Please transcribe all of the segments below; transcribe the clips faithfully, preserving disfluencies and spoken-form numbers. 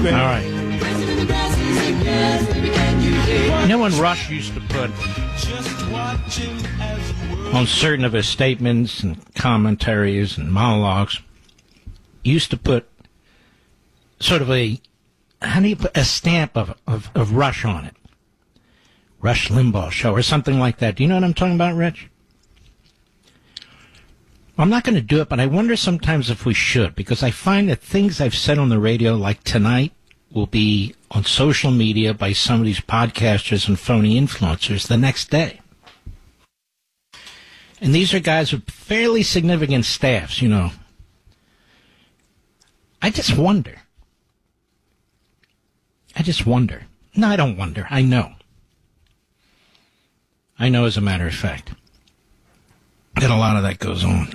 All right. You know when Rush used to put on certain of his statements and commentaries and monologues, he used to put sort of a, how do you put, a stamp of, of, of Rush on it. Rush Limbaugh Show or something like that. Do you know what I'm talking about, Rich? Well, I'm not going to do it, but I wonder sometimes if we should, because I find that things I've said on the radio, like tonight, will be on social media by some of these podcasters and phony influencers the next day. And these are guys with fairly significant staffs, you know. I just wonder. I just wonder. No, I don't wonder. I know. I know, as a matter of fact, that a lot of that goes on.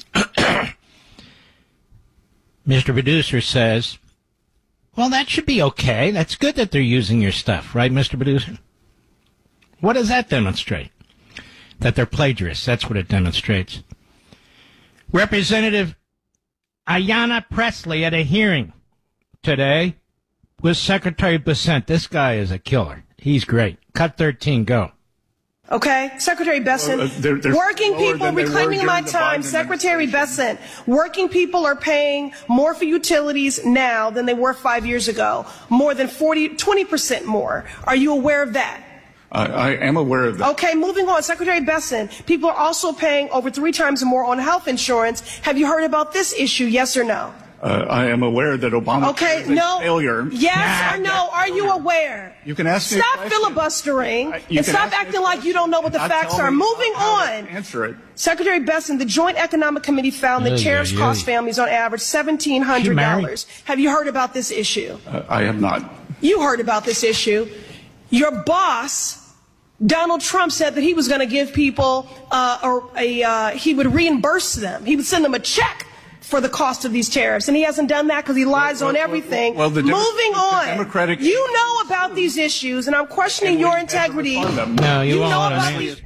Mister Producer says, well, that should be okay. That's good that they're using your stuff, right, Mister Producer? What does that demonstrate? That they're plagiarists. That's what it demonstrates. Representative Ayanna Pressley at a hearing today with Secretary Bessent. This guy is a killer. He's great. Cut thirteen, go. Okay, Secretary Bessent, uh, they're, they're working people reclaiming my time. Secretary Bessent, working people are paying more for utilities now than they were five years ago. More than forty, twenty percent more. Are you aware of that? Uh, I am aware of that. Okay, moving on. Secretary Bessent, people are also paying over three times more on health insurance. Have you heard about this issue, yes or no? Uh, I am aware that Obama okay, is a no, failure. Yes or no? Are you aware? You can ask me Stop a filibustering uh, and stop acting like you don't know what the facts are. Moving on. Answer it. Secretary Bessent, the Joint Economic Committee found that yeah, tariffs yeah, cost yeah. families on average seventeen hundred dollars. Have you heard about this issue? Uh, I have not. You heard about this issue. Your boss, Donald Trump, said that he was going to give people uh, or a uh, he would reimburse them. He would send them a check for the cost of these tariffs, and he hasn't done that because he lies well, on well, everything. Well, the Moving the on, Democratic you know about these issues, and I'm questioning and your integrity. No, you, you won't know want about to these.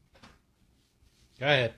Go ahead.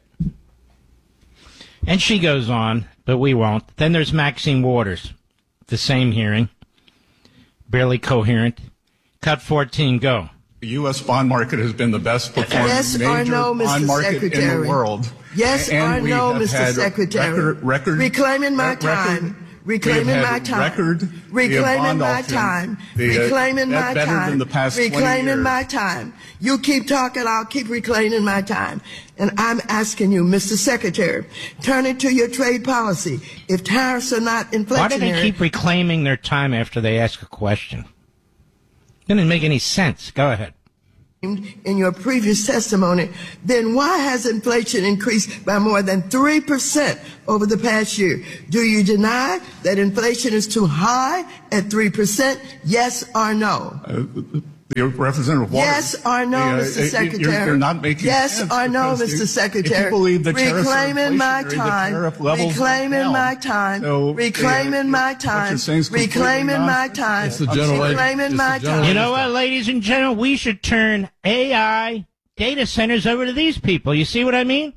And she goes on, but we won't. Then there's Maxine Waters, the same hearing, barely coherent. Cut fourteen, go. The U S bond market has been the best performing yes major or no, bond Mister market Secretary. in the world. Yes and or we no, have Mister had Secretary. Record, record, reclaiming my record, time. Reclaiming my time. Record, reclaiming my time. The, uh, reclaiming my better time. Than the past reclaiming years. my time. You keep talking, I'll keep reclaiming my time. And I'm asking you, Mister Secretary, turning to your trade policy. If tariffs are not inflationary. Why do they keep reclaiming their time after they ask a question? Didn't make any sense. Go ahead. In your previous testimony, then why has inflation increased by more than three percent over the past year? Do you deny that inflation is too high at three percent? Yes or no? Uh, the Representative Waters. Yes or no, the, uh, Mister Secretary? You're, you're not making yes sense. or no, Mister You, Secretary? If you believe the tariffs reclaiming my are time. Reclaiming my time. So, reclaiming uh, my time. Reclaiming my time. It's the general Reclaiming my time. You know what, ladies and gentlemen? We should turn A I data centers over to these people. You see what I mean?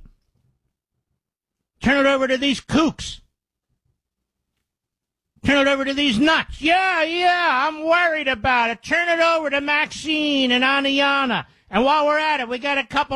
Turn it over to these kooks. Turn it over to these nuts. Yeah, yeah, I'm worried about it. Turn it over to Maxine and Ayanna. And while we're at it, we got a couple